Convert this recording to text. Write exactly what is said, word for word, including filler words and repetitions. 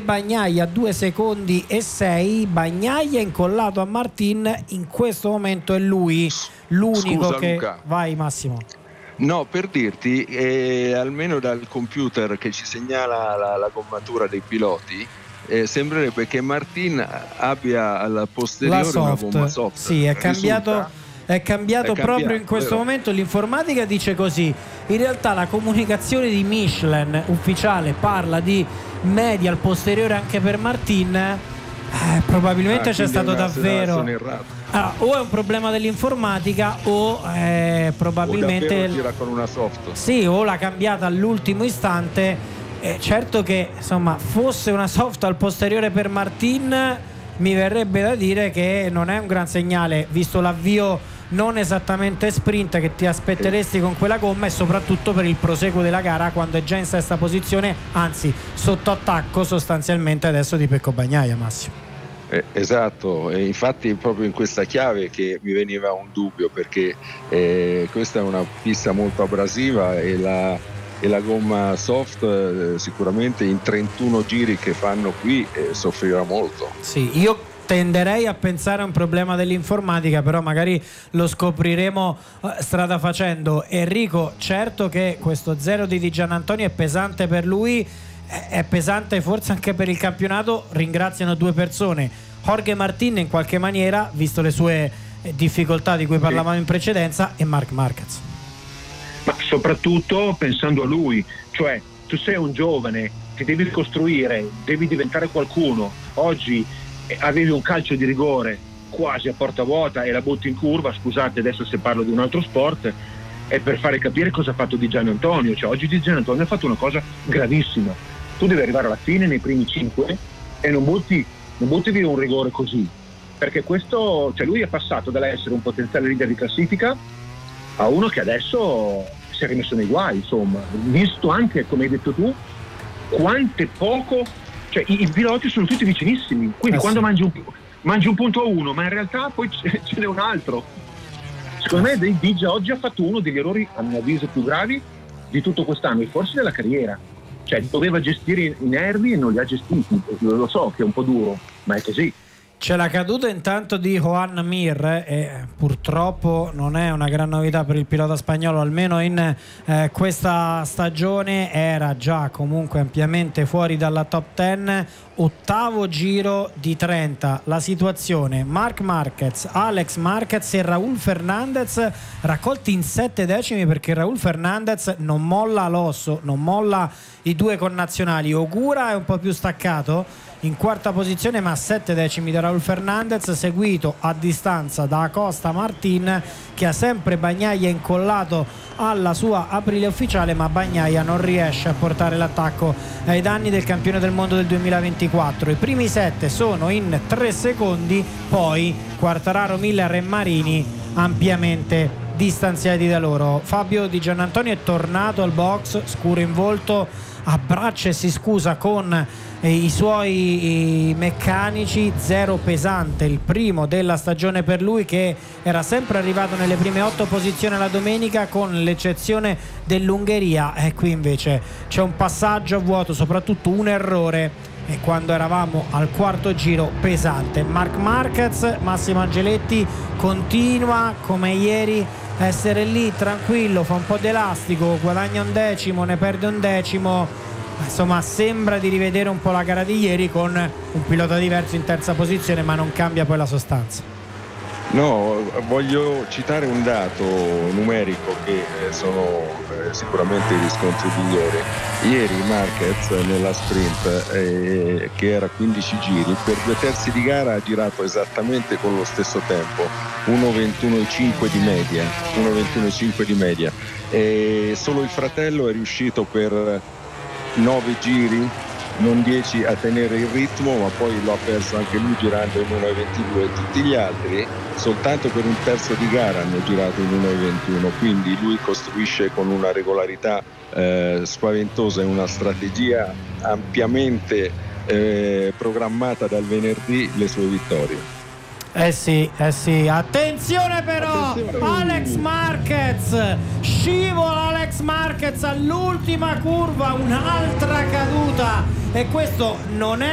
Bagnaia due secondi e sei. Bagnaia incollato a Martin, in questo momento è lui l'unico. Scusa, che Luca. Vai Massimo. No, per dirti, eh, almeno dal computer che ci segnala la, la gommatura dei piloti, eh, sembrerebbe che Martin abbia al posteriore La soft. una gomma soft. Sì, è cambiato. Risulta? È cambiato, È cambiato proprio in questo vero? momento. L'informatica dice così: in realtà la comunicazione di Michelin ufficiale parla di media al posteriore anche per Martin. eh, probabilmente Ah, c'è quindi stato è una davvero segnalazione errata. ah, o è un problema dell'informatica o eh, probabilmente O davvero gira con una soft. sì, o l'ha cambiata all'ultimo istante. Eh, certo che insomma fosse una soft al posteriore per Martin, mi verrebbe da dire che non è un gran segnale, visto l'avvio non esattamente sprint che ti aspetteresti con quella gomma, e soprattutto per il proseguo della gara quando è già in sesta posizione, anzi sotto attacco sostanzialmente adesso di Pecco Bagnaia. Massimo. Eh, esatto, e infatti è proprio in questa chiave che mi veniva un dubbio, perché eh, questa è una pista molto abrasiva e la, e la gomma soft eh, sicuramente in trentuno giri che fanno qui eh, soffrirà molto. Sì, io tenderei a pensare a un problema dell'informatica, però magari lo scopriremo eh, strada facendo. Enrico, certo che questo zero di Di Giannantonio è pesante per lui, è, è pesante forse anche per il campionato. Ringraziano due persone: Jorge Martin in qualche maniera, visto le sue eh, difficoltà di cui parlavamo in precedenza, e Marc Marquez. Ma soprattutto pensando a lui, cioè tu sei un giovane, ti devi costruire, devi diventare qualcuno. Oggi avevi un calcio di rigore quasi a porta vuota e la butti in curva, scusate adesso se parlo di un altro sport, è per fare capire cosa ha fatto Di Giannantonio. Cioè oggi Di Giannantonio ha fatto una cosa gravissima: tu devi arrivare alla fine nei primi cinque e non butti, non butti via un rigore così, perché questo, cioè lui è passato dall'essere un potenziale leader di classifica a uno che adesso si è rimesso nei guai, insomma, visto anche, come hai detto tu, quante poco. Cioè, i, i piloti sono tutti vicinissimi, quindi eh quando sì. mangi, un, mangi un punto a uno, ma in realtà poi ce, ce n'è un altro. Secondo me Di già oggi ha fatto uno degli errori, a mio avviso, più gravi di tutto quest'anno e forse della carriera. Cioè doveva gestire i, i nervi e non li ha gestiti. Lo so che è un po' duro, ma è così. C'è la caduta intanto di Joan Mir eh, e purtroppo non è una gran novità per il pilota spagnolo, almeno in eh, questa stagione. Era già comunque ampiamente fuori dalla top dieci, ottavo giro di trenta. La situazione: Marc Marquez, Alex Marquez e Raúl Fernández raccolti in sette decimi, perché Raúl Fernández non molla l'osso, non molla i due connazionali. Ogura è un po' più staccato in quarta posizione, ma a sette decimi da Raúl Fernández, seguito a distanza da Acosta Martin, che ha sempre Bagnaia incollato alla sua Aprilia ufficiale, ma Bagnaia non riesce a portare l'attacco ai danni del campione del mondo del duemilaventiquattro. I primi sette sono in tre secondi, poi Quartararo, Miller e Marini ampiamente distanziati da loro. Fabio Di Giannantonio è tornato al box, scuro in volto, abbraccia e si scusa con eh, i suoi i meccanici. Zero pesante, il primo della stagione per lui, che era sempre arrivato nelle prime otto posizioni la domenica, con l'eccezione dell'Ungheria. E qui invece c'è un passaggio a vuoto, soprattutto un errore, e quando eravamo al quarto giro pesante. Marc Marquez, Massimo Angeletti, continua come ieri essere lì tranquillo, fa un po' di elastico, guadagna un decimo, ne perde un decimo, insomma sembra di rivedere un po' la gara di ieri con un pilota diverso in terza posizione, ma non cambia poi la sostanza. No, voglio citare un dato numerico che eh, sono eh, sicuramente i riscontri migliori. Ieri Marquez nella sprint, eh, che era quindici giri, per due terzi di gara ha girato esattamente con lo stesso tempo, uno ventuno e cinque di media, uno ventuno e cinque di media. E solo il fratello è riuscito per nove giri, non dieci, a tenere il ritmo, ma poi lo ha perso anche lui girando in uno ventidue. Tutti gli altri soltanto per un terzo di gara hanno girato in uno ventuno, quindi lui costruisce con una regolarità eh, spaventosa e una strategia ampiamente eh, programmata dal venerdì le sue vittorie. Eh sì, eh sì, attenzione però, attenzione. Alex Marquez, scivola Alex Marquez all'ultima curva, un'altra caduta, e questo non è